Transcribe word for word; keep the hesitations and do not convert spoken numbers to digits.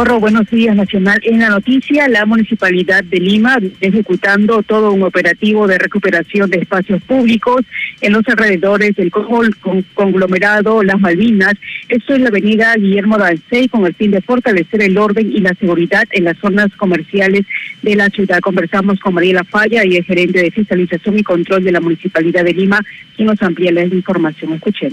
Socorro, buenos días, Nacional. En la noticia, la Municipalidad de Lima está ejecutando todo un operativo de recuperación de espacios públicos en los alrededores del conglomerado Las Malvinas. Esto es la avenida Guillermo Dancey, con el fin de fortalecer el orden y la seguridad en las zonas comerciales de la ciudad. Conversamos con Mariela Falla, y el gerente de Fiscalización y Control de la Municipalidad de Lima, quien nos amplía la información. Escuchemos.